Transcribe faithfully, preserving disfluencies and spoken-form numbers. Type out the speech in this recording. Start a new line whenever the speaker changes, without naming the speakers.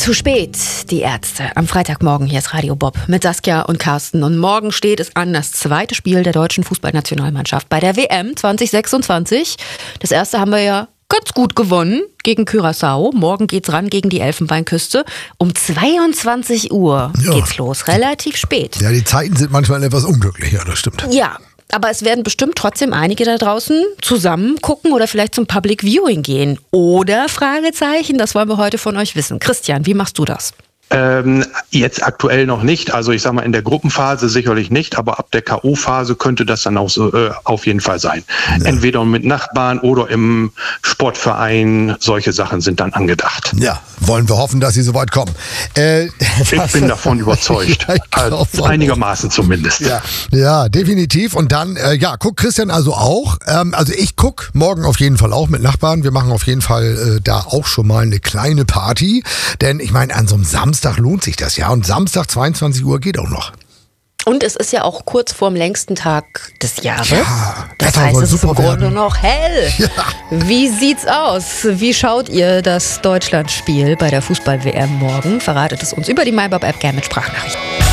Zu spät, die Ärzte. Am Freitagmorgen, hier ist Radio Bob mit Saskia und Carsten. Und morgen steht es an, das zweite Spiel der deutschen Fußballnationalmannschaft bei der W M zwanzig sechsundzwanzig. Das erste haben wir ja ganz gut gewonnen gegen Curaçao. Morgen geht's ran gegen die Elfenbeinküste. Um zweiundzwanzig Uhr ja. geht's los, relativ spät.
Ja, die Zeiten sind manchmal etwas unglücklich, ja, das stimmt.
Ja. Aber es werden bestimmt trotzdem einige da draußen zusammen gucken oder vielleicht zum Public Viewing gehen. Oder Fragezeichen, das wollen wir heute von euch wissen. Christian, wie machst du das?
Ähm, jetzt aktuell noch nicht. Also ich sage mal in der Gruppenphase sicherlich nicht, aber ab der K O-Phase könnte das dann auch so äh, auf jeden Fall sein. Ja. Entweder mit Nachbarn oder im Sportverein. Solche Sachen sind dann angedacht.
Ja, wollen wir hoffen, dass sie soweit kommen. Äh,
ich bin davon überzeugt. Ja, also, einigermaßen zumindest.
Ja, ja, definitiv. Und dann, äh, ja, guckt Christian also auch. Ähm, also ich gucke morgen auf jeden Fall auch mit Nachbarn. Wir machen auf jeden Fall äh, da auch schon mal eine kleine Party. Denn ich meine, an so einem Samstag Samstag lohnt sich das ja und Samstag zweiundzwanzig Uhr geht auch noch.
Und es ist ja auch kurz vorm längsten Tag des Jahres.
Ja,
das heißt, es ist im Grunde
werden.
noch hell.
Ja.
Wie sieht's aus? Wie schaut ihr das Deutschlandspiel bei der Fußball-W M morgen? Verratet es uns über die MyBob-App gerne mit Sprachnachrichten.